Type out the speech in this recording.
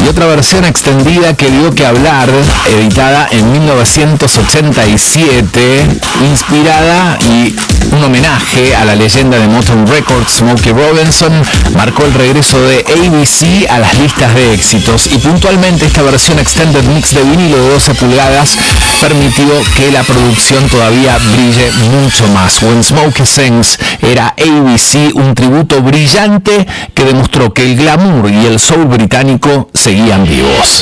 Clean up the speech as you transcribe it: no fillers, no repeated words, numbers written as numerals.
y otra versión extendida que dio que hablar, editada en 1987, inspirada y un homenaje a la leyenda de Motown Records, Smokey Robinson, marcó el regreso de ABC a las listas de éxitos, y puntualmente esta versión extended mix de vinilo de 12 pulgadas permitió que la producción todavía brille mucho más. When Smokey Sings era ABC, un tributo brillante que demostró que el glamour y el soul británico seguían vivos.